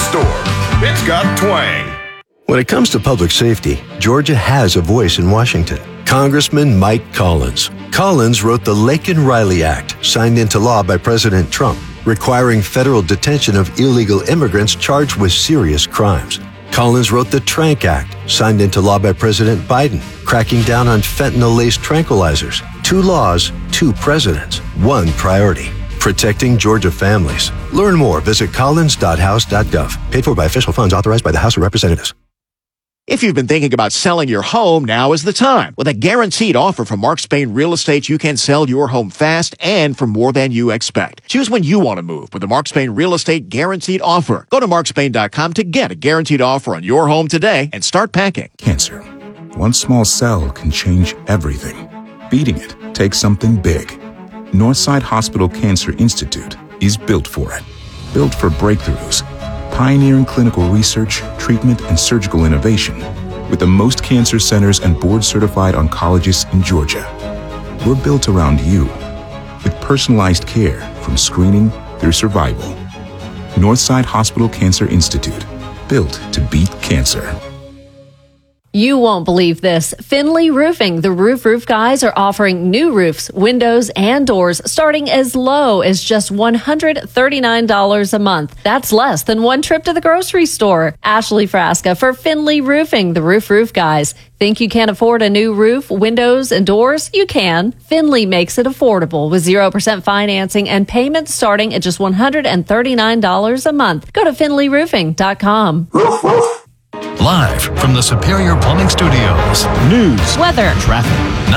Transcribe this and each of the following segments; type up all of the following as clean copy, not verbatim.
Store. It's got twang. When it comes to public safety, Georgia has a voice in Washington. Congressman Mike Collins. Collins wrote the Laken-Riley Act, signed into law by President Trump, requiring federal detention of illegal immigrants charged with serious crimes. Collins wrote the Trank Act, signed into law by President Biden, cracking down on fentanyl-laced tranquilizers. 2 laws, 2 presidents, 1 priority. Protecting Georgia families. Learn more. Visit collins.house.gov. Paid for by official funds authorized by the House of Representatives. If you've been thinking about selling your home, now is the time. With a guaranteed offer from Mark Spain Real Estate, you can sell your home fast and for more than you expect. Choose when you want to move with the Mark Spain Real Estate Guaranteed Offer. Go to markspain.com to get a guaranteed offer on your home today and start packing. Cancer. One small cell can change everything. Beating it takes something big. Northside Hospital Cancer Institute is built for it. Built for breakthroughs. Pioneering clinical research, treatment, and surgical innovation with the most cancer centers and board-certified oncologists in Georgia. We're built around you with personalized care from screening through survival. Northside Hospital Cancer Institute, built to beat cancer. You won't believe this. Finley Roofing, the roof guys, are offering new roofs, windows, and doors starting as low as just $139 a month. That's less than one trip to the grocery store. Ashley Frasca for Finley Roofing, the roof guys. Think you can't afford a new roof, windows, and doors? You can. Finley makes it affordable with 0% financing and payments starting at just $139 a month. Go to finleyroofing.com. Live from the Superior Plumbing Studios. News, weather, traffic.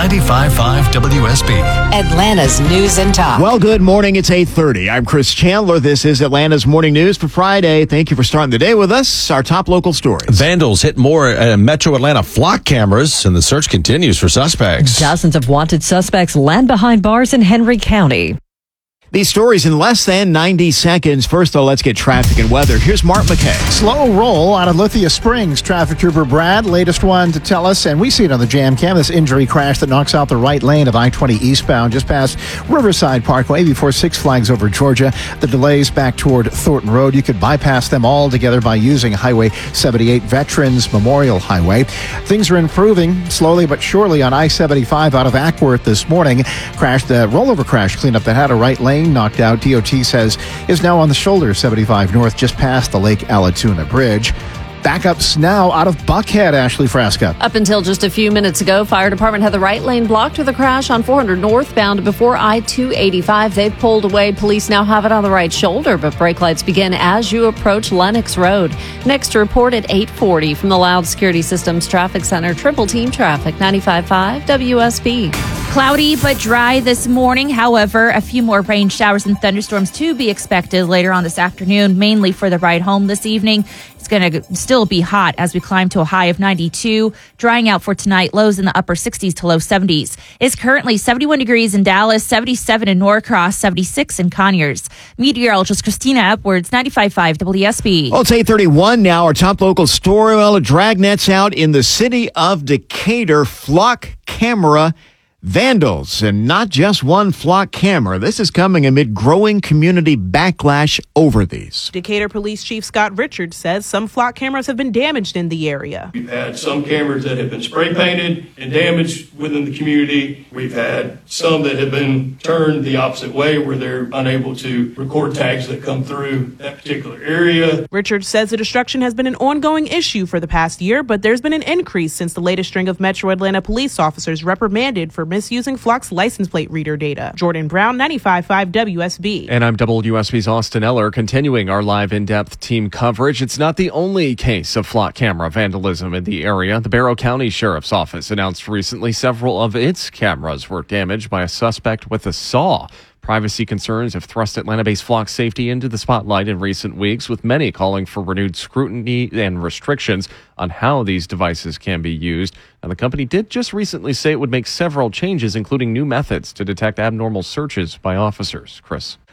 95.5 WSB. Atlanta's News and Talk. Well, good morning. It's 8:30. I'm Chris Chandler. This is Atlanta's Morning News for Friday. Thank you for starting the day with us. Our top local stories. Vandals hit more Metro Atlanta flock cameras, and the search continues for suspects. Dozens of wanted suspects land behind bars in Henry County. These stories in less than 90 seconds. First, though, let's get traffic and weather. Here's Mark McKay. Slow roll out of Lithia Springs. Traffic trooper Brad, latest one to tell us, and we see it on the jam cam, this injury crash that knocks out the right lane of I-20 eastbound just past Riverside Parkway before Six Flags over Georgia. The delays back toward Thornton Road. You could bypass them all together by using Highway 78 Veterans Memorial Highway. Things are improving slowly but surely on I-75 out of Ackworth this morning. Rollover crash cleanup that had a right lane knocked out, DOT says, is now on the shoulder 75 north just past the Lake Allatoona Bridge. Backups now out of Buckhead, Ashley Frasca. Up until just a few minutes ago, fire department had the right lane blocked with a crash on 400 northbound before I-285. They've pulled away. Police now have it on the right shoulder, but brake lights begin as you approach Lennox Road. Next report at 8:40 from the Loud Security Systems Traffic Center. Triple Team Traffic, 95.5 WSB. Cloudy but dry this morning. However, a few more rain showers and thunderstorms to be expected later on this afternoon, mainly for the ride home this evening. It's going to still be hot as we climb to a high of 92. Drying out for tonight, lows in the upper 60s to low 70s. It's currently 71 degrees in Dallas, 77 in Norcross, 76 in Conyers. Meteorologist Christina Upwards, 95.5 WSB. Well, it's 8:31 now. Our top local story, dragnets out in the city of Decatur. Flock camera vandals, and not just one flock camera. This is coming amid growing community backlash over these. Decatur Police Chief Scott Richards says some flock cameras have been damaged in the area. We've had some cameras that have been spray painted and damaged within the community. We've had some that have been turned the opposite way where they're unable to record tags that come through that particular area. Richards says the destruction has been an ongoing issue for the past year, but there's been an increase since the latest string of Metro Atlanta police officers reprimanded for misusing Flock's license plate reader data. Jordan Brown, 95.5 WSB. And I'm WSB's Austin Eller, continuing our live in-depth team coverage. It's not the only case of flock camera vandalism in the area. The Barrow County Sheriff's Office announced recently several of its cameras were damaged by a suspect with a saw. Privacy concerns have thrust Atlanta-based flock safety into the spotlight in recent weeks, with many calling for renewed scrutiny and restrictions on how these devices can be used. Now, the company did just recently say it would make several changes, including new methods to detect abnormal searches by officers. Chris.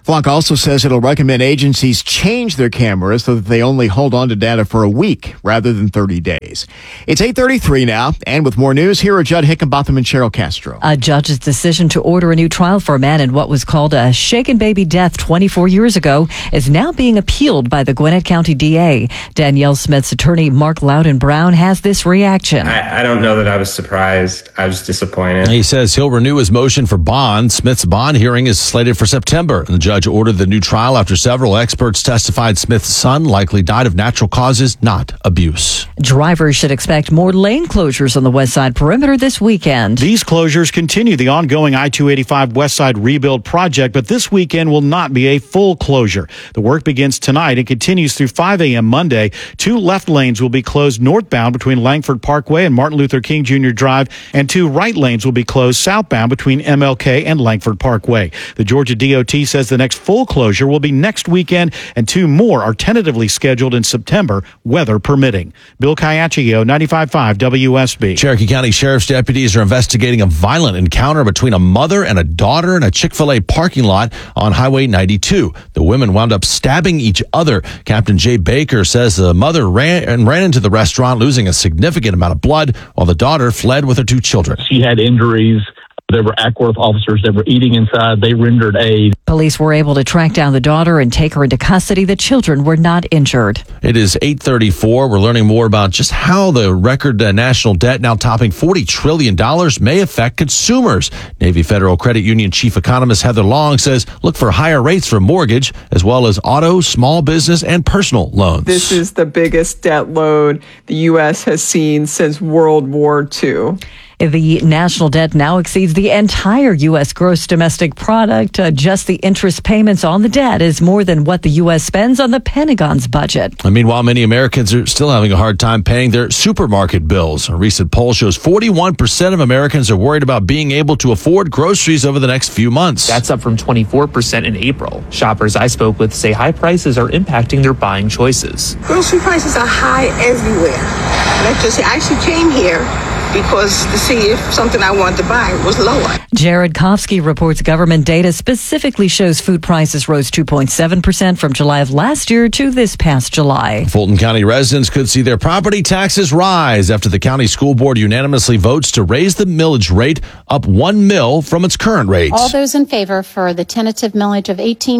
Flock also says it'll recommend agencies change their cameras so that they only hold on to data for a week rather than 30 days. It's 8:33 now, and with more news, here are Judd Hickenbotham and Cheryl Castro. A judge's decision to order a new trial for a man in what was called a shaken baby death 24 years ago is now being appealed by the Gwinnett County DA. Danielle Smith's attorney, Mark Loudon Brown, has this reaction. I don't know that I was surprised. I was disappointed. He says he'll renew his motion for bond. Smith's bond hearing is slated for September. The judge ordered the new trial after several experts testified Smith's son likely died of natural causes, not abuse. Drivers should expect more lane closures on the West Side Perimeter this weekend. These closures continue the ongoing I-285 West Side rebuild project, but this weekend will not be a full closure. The work begins tonight and continues through 5 a.m. Monday. 2 left lanes will be closed northbound between Langford Parkway and Martin Luther King Jr. Drive, and 2 right lanes will be closed southbound between MLK and Langford Parkway. The Georgia DOT says the next full closure will be next weekend, and 2 more are tentatively scheduled in September, weather permitting. Bill Caiaccio, 95.5 WSB. Cherokee County Sheriff's deputies are investigating a violent encounter between a mother and a daughter in a Chick-fil-A parking lot on Highway 92. The women wound up stabbing each other. Captain Jay Baker says the mother ran into the restaurant, losing a significant amount of blood, while the daughter fled with her 2 children. She had injuries. There were Ackworth officers that were eating inside. They rendered aid. Police were able to track down the daughter and take her into custody. The children were not injured. It is 8:34. We're learning more about just how the record national debt, now topping $40 trillion, may affect consumers. Navy Federal Credit Union Chief Economist Heather Long says look for higher rates for mortgage as well as auto, small business, and personal loans. This is the biggest debt load the U.S. has seen since World War II. The national debt now exceeds the entire U.S. gross domestic product. Just the interest payments on the debt is more than what the U.S. spends on the Pentagon's budget. Meanwhile, many Americans are still having a hard time paying their supermarket bills. A recent poll shows 41% of Americans are worried about being able to afford groceries over the next few months. That's up from 24% in April. Shoppers I spoke with say high prices are impacting their buying choices. Grocery prices are high everywhere. Let's just say I actually came here because to see if something I wanted to buy was lower. Jared Kofsky reports government data specifically shows food prices rose 2.7% from July of last year to this past July. Fulton County residents could see their property taxes rise after the county school board unanimously votes to raise the millage rate up $1 mil from its current rate. All those in favor for the tentative millage of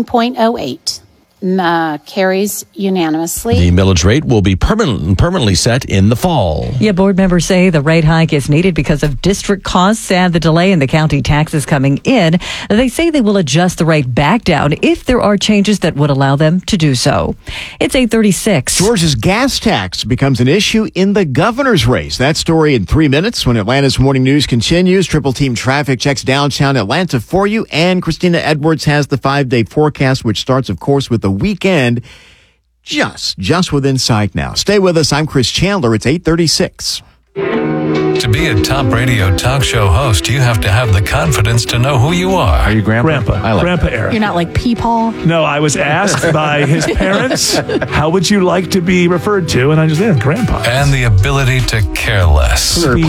18.08. Carries unanimously. The millage rate will be permanently set in the fall. Yeah, board members say the rate hike is needed because of district costs and the delay in the county taxes coming in. They say they will adjust the rate back down if there are changes that would allow them to do so. It's 8:36. Georgia's gas tax becomes an issue in the governor's race. That story in 3 minutes when Atlanta's morning news continues. Triple Team Traffic checks downtown Atlanta for you, and Christina Edwards has the 5-day forecast, which starts, of course, with the weekend just within sight now. Stay with us. I'm Chris Chandler. It's 8:36. To be a top radio talk show host, you have to have the confidence to know who you are. Are you Grandpa? Grandpa. Grandpa Eric. You're not like Peepaw? No, I was asked by his parents, how would you like to be referred to? And I just said, Grandpa. And the ability to care less. No, I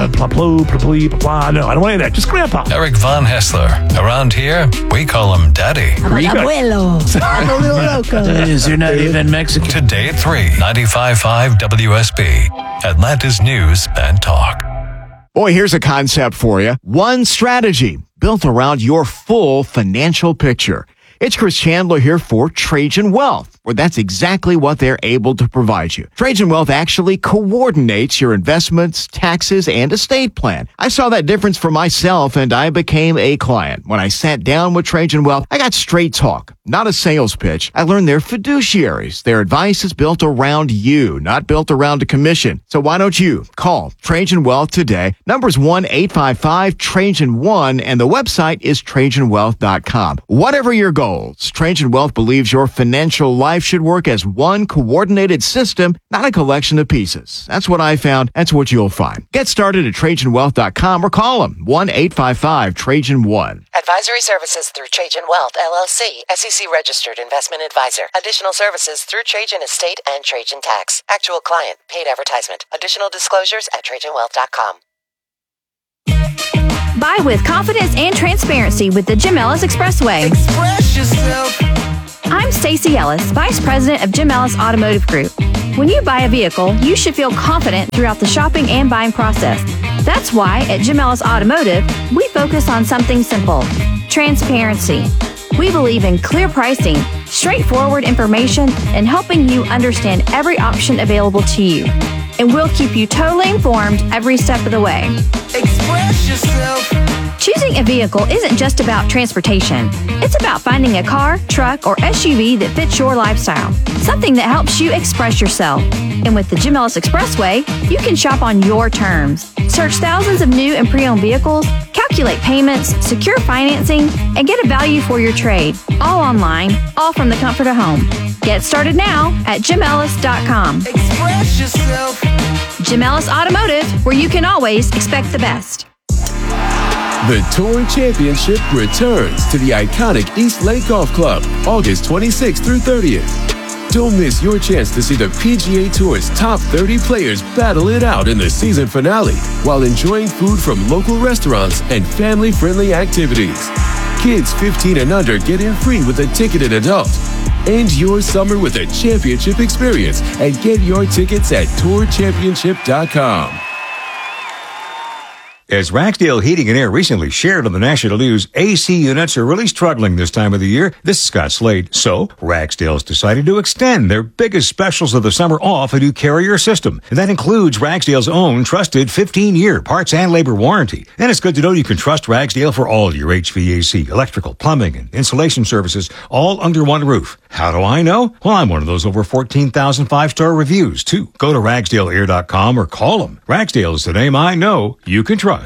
don't want any of that. Just Grandpa. Eric Von Hessler. Around here, we call him Daddy. Abuelo. I'm a little loco. You're not even Mexican. Today at 3, 95.5 WSB. Atlanta's News and Talk. Boy, here's a concept for you. One strategy built around your full financial picture. It's Chris Chandler here for Trajan Wealth, where that's exactly what they're able to provide you. Trajan Wealth actually coordinates your investments, taxes, and estate plan. I saw that difference for myself, and I became a client. When I sat down with Trajan Wealth, I got straight talk, not a sales pitch. I learned they're fiduciaries. Their advice is built around you, not built around a commission. So why don't you call Trajan Wealth today? Number's 1-855-TRAJAN-1, and the website is TrajanWealth.com. Whatever your goal, Trajan Wealth believes your financial life should work as one coordinated system, not a collection of pieces. That's what I found. That's what you'll find. Get started at TrajanWealth.com or call them 1-855-TRAJAN-1. Advisory services through Trajan Wealth, LLC, SEC registered investment advisor. Additional services through Trajan Estate and Trajan Tax. Actual client, paid advertisement. Additional disclosures at TrajanWealth.com. Buy with confidence and transparency with the Gemellis Expressway. I'm Stacey Ellis, Vice President of Jim Ellis Automotive Group. When you buy a vehicle, you should feel confident throughout the shopping and buying process. That's why at Jim Ellis Automotive, we focus on something simple: transparency. We believe in clear pricing, straightforward information, and helping you understand every option available to you. And we'll keep you totally informed every step of the way. Express yourself. Choosing a vehicle isn't just about transportation. It's about finding a car, truck, or SUV that fits your lifestyle. Something that helps you express yourself. And with the Jim Ellis Expressway, you can shop on your terms. Search thousands of new and pre-owned vehicles, calculate payments, secure financing, and get a value for your trade. All online, all from the comfort of home. Get started now at JimEllis.com. Express yourself. Jim Ellis Automotive, where you can always expect the best. The Tour Championship returns to the iconic East Lake Golf Club, August 26th through 30th. Don't miss your chance to see the PGA Tour's top 30 players battle it out in the season finale while enjoying food from local restaurants and family-friendly activities. Kids 15 and under get in free with a ticketed adult. End your summer with a championship experience and get your tickets at tourchampionship.com. As Ragsdale Heating and Air recently shared on the national news, AC units are really struggling this time of the year. This is Scott Slade. So, Ragsdale's decided to extend their biggest specials of the summer off a new Carrier system. And that includes Ragsdale's own trusted 15-year parts and labor warranty. And it's good to know you can trust Ragsdale for all your HVAC, electrical, plumbing, and insulation services, all under one roof. How do I know? Well, I'm one of those over 14,000 five-star reviews, too. Go to RagsdaleAir.com or call them. Ragsdale is the name I know you can trust.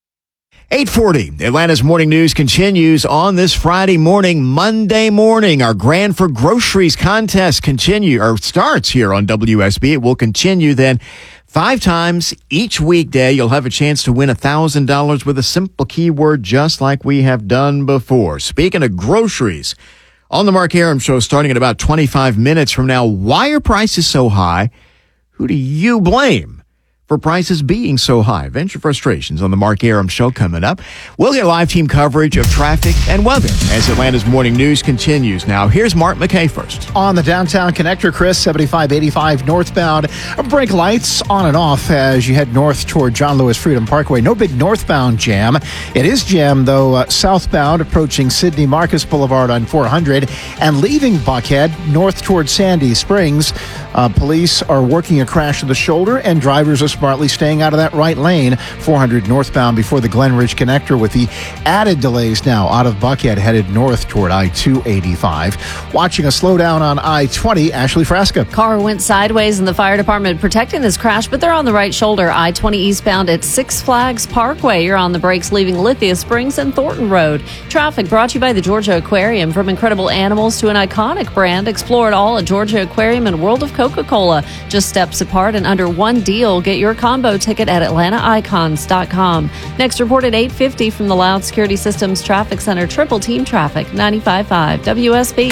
8:40. Atlanta's morning news continues on this Friday morning, Monday morning. Our Grand for Groceries contest starts here on WSB. It will continue then 5 times each weekday. You'll have a chance to win $1,000 with a simple keyword, just like we have done before. Speaking of groceries, on the Mark Arum Show, starting in about 25 minutes from now, why are prices so high? Who do you blame for prices being so high? Venture frustrations on the Mark Arum Show coming up. We'll get live team coverage of traffic and weather as Atlanta's morning news continues. Now, here's Mark McKay first. On the downtown connector, Chris, 7585 northbound. Brake lights on and off as you head north toward John Lewis Freedom Parkway. No big northbound jam. It is jammed, though, southbound approaching Sidney Marcus Boulevard on 400 and leaving Buckhead north toward Sandy Springs. Police are working a crash of the shoulder, and drivers are smartly staying out of that right lane. 400 northbound before the Glen Ridge connector, with the added delays now out of Buckhead headed north toward I-285. Watching a slowdown on I-20, Ashley Frasca. Car went sideways and the fire department protecting this crash, but they're on the right shoulder. I-20 eastbound at Six Flags Parkway. You're on the brakes leaving Lithia Springs and Thornton Road. Traffic brought to you by the Georgia Aquarium. From incredible animals to an iconic brand, explore it all at Georgia Aquarium and World of Coca-Cola. Just steps apart and under one deal. Get your combo ticket at AtlantaIcons.com. Next report at 8:50 from the Loud Security Systems Traffic Center. Triple Team Traffic, 95.5 WSB.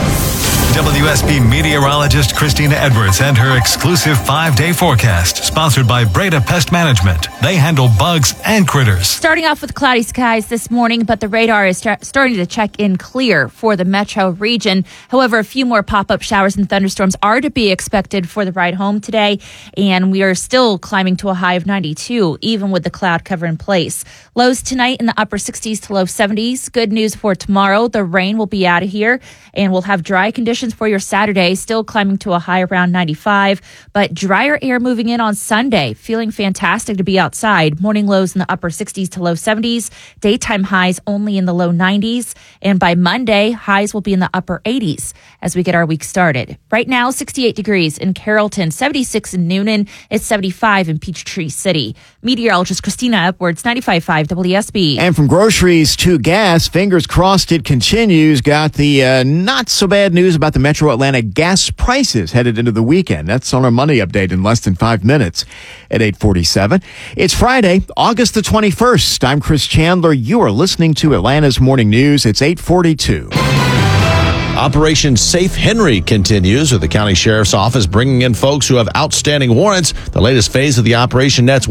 WSB meteorologist Christina Edwards and her exclusive 5-day forecast, sponsored by Breda Pest Management. They handle bugs and critters. Starting off with cloudy skies this morning, but the radar is starting to check in clear for the metro region. However, a few more pop-up showers and thunderstorms are to be expected for the ride home today, and we are still climbing to a high of 92, even with the cloud cover in place. Lows tonight in the upper 60s to low 70s. Good news for tomorrow. The rain will be out of here, and we'll have dry conditions for your Saturday, still climbing to a high around 95, but drier air moving in on Sunday. Feeling fantastic to be outside. Morning lows in the upper 60s to low 70s, daytime highs only in the low 90s, and by Monday, highs will be in the upper 80s as we get our week started. Right now, 68 degrees in Carrollton, 76 in Noonan, it's 75 in Peachtree City. Meteorologist Christina Edwards, 95.5 WSB. And from groceries to gas, fingers crossed it continues. Got the not so bad news about the Metro Atlanta gas prices headed into the weekend. That's on our money update in less than 5 minutes at 8:47. It's Friday, August the 21st. I'm Chris Chandler. You are listening to Atlanta's Morning News. It's 8:42. Operation Safe Henry continues, with the county sheriff's office bringing in folks who have outstanding warrants. The latest phase of the operation nets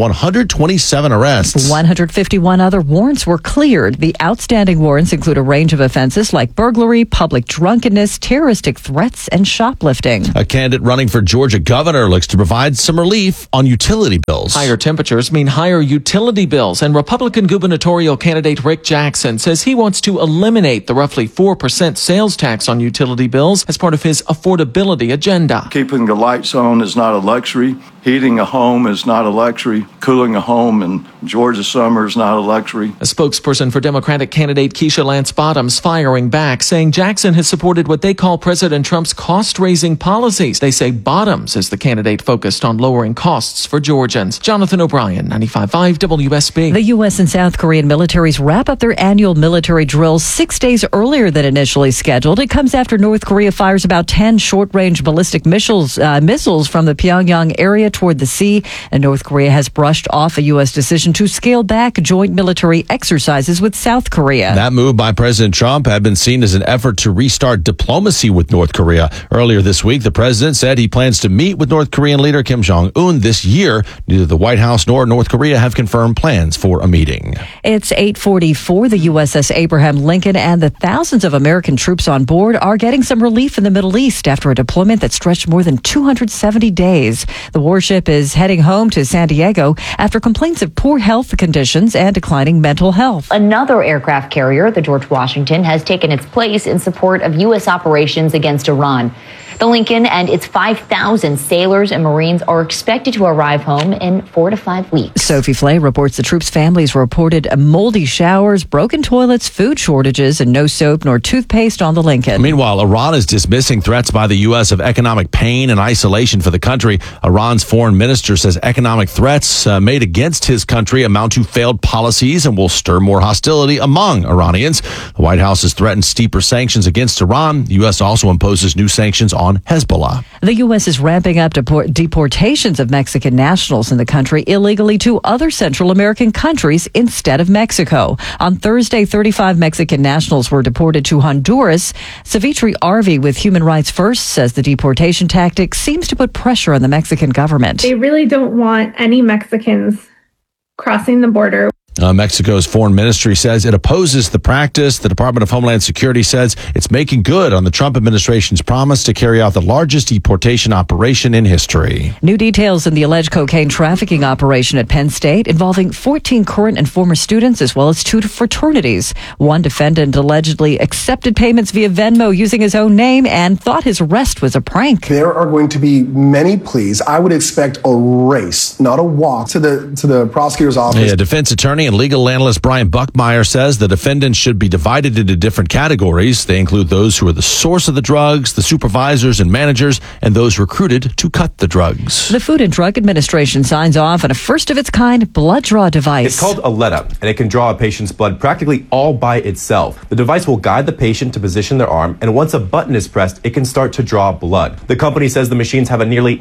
127 arrests. 151 other warrants were cleared. The outstanding warrants include a range of offenses like burglary, public drunkenness, terroristic threats, and shoplifting. A candidate running for Georgia governor looks to provide some relief on utility bills. Higher temperatures mean higher utility bills, and Republican gubernatorial candidate Rick Jackson says he wants to eliminate the roughly 4% sales tax on utility bills as part of his affordability agenda. Keeping the lights on is not a luxury. Heating a home is not a luxury. Cooling a home in Georgia summer is not a luxury. A spokesperson for Democratic candidate Keisha Lance Bottoms firing back, saying Jackson has supported what they call President Trump's cost-raising policies. They say Bottoms is the candidate focused on lowering costs for Georgians. Jonathan O'Brien, 95.5 WSB. The U.S. and South Korean militaries wrap up their annual military drills 6 days earlier than initially scheduled. It comes after North Korea fires about 10 short-range ballistic missiles from the Pyongyang area toward the sea, and North Korea has brushed off a U.S. decision to scale back joint military exercises with South Korea. That move by President Trump had been seen as an effort to restart diplomacy with North Korea. Earlier this week, the president said he plans to meet with North Korean leader Kim Jong-un this year. Neither the White House nor North Korea have confirmed plans for a meeting. It's 8:44. The USS Abraham Lincoln and the thousands of American troops on board are getting some relief in the Middle East after a deployment that stretched more than 270 days. The warship is heading home to San Diego after complaints of poor health conditions and declining mental health. Another aircraft carrier, the George Washington, has taken its place in support of U.S. operations against Iran. The Lincoln and its 5,000 sailors and Marines are expected to arrive home in 4 to 5 weeks. Sophie Flay reports the troops' families reported moldy showers, broken toilets, food shortages, and no soap nor toothpaste on the Lincoln. Meanwhile, Iran is dismissing threats by the U.S. of economic pain and isolation for the country. Iran's foreign minister says economic threats made against his country amount to failed policies and will stir more hostility among Iranians. The White House has threatened steeper sanctions against Iran. The U.S. also imposes new sanctions on Hezbollah. The U.S. is ramping up deportations of Mexican nationals in the country illegally to other Central American countries instead of Mexico. On Thursday, 35 Mexican nationals were deported to Honduras. Savitri Arvey with Human Rights First says the deportation tactic seems to put pressure on the Mexican government. They really don't want any Mexicans crossing the border. Mexico's foreign ministry says it opposes the practice. The Department of Homeland Security says it's making good on the Trump administration's promise to carry out the largest deportation operation in history. New details in the alleged cocaine trafficking operation at Penn State involving 14 current and former students as well as 2 fraternities. One defendant allegedly accepted payments via Venmo using his own name and thought his arrest was a prank. There are going to be many pleas. I would expect a race, not a walk, to the prosecutor's office. Yeah, defense attorney and legal analyst Brian Buckmeyer says the defendants should be divided into different categories. They include those who are the source of the drugs, the supervisors and managers, and those recruited to cut the drugs. The Food and Drug Administration signs off on a first-of-its-kind blood draw device. It's called Aletta, and it can draw a patient's blood practically all by itself. The device will guide the patient to position their arm, and once a button is pressed, it can start to draw blood. The company says the machines have a nearly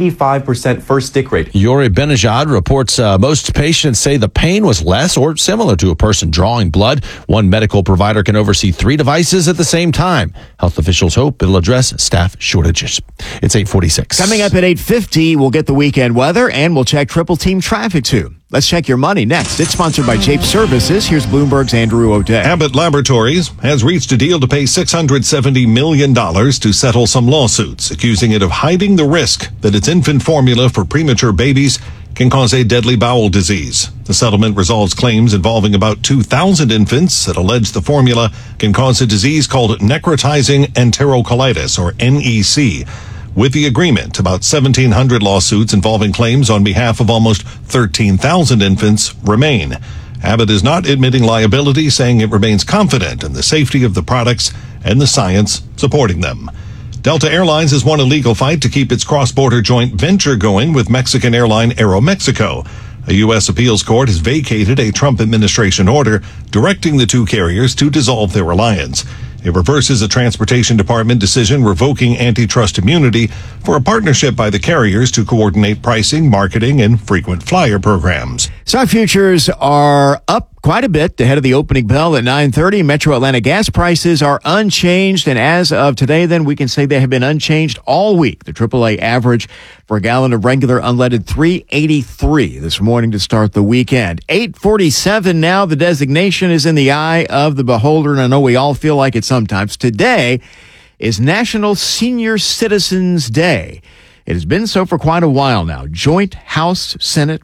95% first stick rate. Yuri Benajad reports most patients say the pain was less or similar to a person drawing blood. One medical provider can oversee 3 devices at the same time. Health officials hope it'll address staff shortages. It's 8:46. Coming up at 8:50, we'll get the weekend weather and we'll check triple team traffic too. Let's check your money next. It's sponsored by Jape Services. Here's Bloomberg's Andrew O'Day. Abbott Laboratories has reached a deal to pay $670 million to settle some lawsuits, accusing it of hiding the risk that its infant formula for premature babies can cause a deadly bowel disease. The settlement resolves claims involving about 2,000 infants that allege the formula can cause a disease called necrotizing enterocolitis, or NEC. With the agreement, about 1,700 lawsuits involving claims on behalf of almost 13,000 infants remain. Abbott is not admitting liability, saying it remains confident in the safety of the products and the science supporting them. Delta Airlines has won a legal fight to keep its cross-border joint venture going with Mexican airline Aeromexico. A U.S. appeals court has vacated a Trump administration order directing the 2 carriers to dissolve their alliance. It reverses a Transportation Department decision revoking antitrust immunity for a partnership by the carriers to coordinate pricing, marketing, and frequent flyer programs. Stock futures are up quite a bit ahead of the opening bell at 9:30. Metro Atlanta gas prices are unchanged, and as of today, then we can say they have been unchanged all week. The AAA average for a gallon of regular unleaded $3.83 this morning to start the weekend. 8:47 now. The designation is in the eye of the beholder, and I know we all feel like it sometimes. Today is National Senior Citizens Day. It has been so for quite a while now. Joint House, Senate